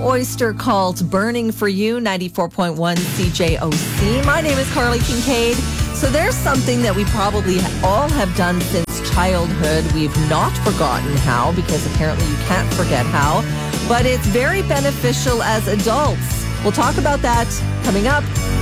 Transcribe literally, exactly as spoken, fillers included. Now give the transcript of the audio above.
Oyster called Burning for You, ninety-four point one C J O C. My name is Carly Kincaid. So there's something that we probably all have done since childhood. We've not forgotten how, because apparently you can't forget how. But it's very beneficial as adults. We'll talk about that coming up